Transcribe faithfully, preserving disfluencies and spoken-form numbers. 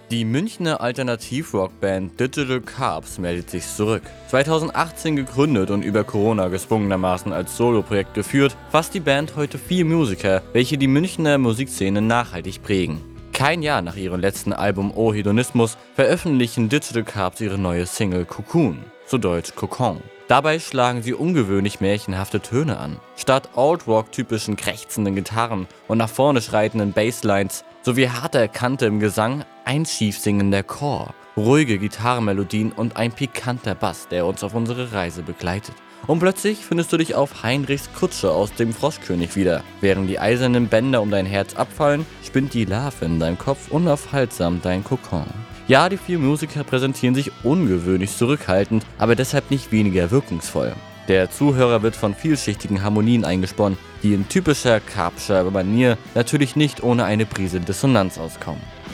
Die Münchner Alternativ-Rock-Band Digital Carbs meldet sich zurück. zweitausendachtzehn gegründet und über Corona gezwungenermaßen als Soloprojekt geführt, fasst die Band heute vier Musiker, welche die Münchner Musikszene nachhaltig prägen. Kein Jahr nach ihrem letzten Album Oh Hedonismus veröffentlichen Digital Carbs ihre neue Single Cocoon, zu Deutsch Kokon. Dabei schlagen sie ungewöhnlich märchenhafte Töne an. Statt Alt-Rock-typischen krächzenden Gitarren und nach vorne schreitenden Basslines sowie harter Kante im Gesang ein schief singender Chor, ruhige Gitarrenmelodien und ein pikanter Bass, der uns auf unsere Reise begleitet. Und plötzlich findest du dich auf Heinrichs Kutsche aus dem Froschkönig wieder. Während die eisernen Bänder um dein Herz abfallen, spinnt die Larve in deinem Kopf unaufhaltsam dein Kokon. Ja, die vier Musiker präsentieren sich ungewöhnlich zurückhaltend, aber deshalb nicht weniger wirkungsvoll. Der Zuhörer wird von vielschichtigen Harmonien eingesponnen, die in typischer Carbscher Manier natürlich nicht ohne eine Prise Dissonanz auskommen.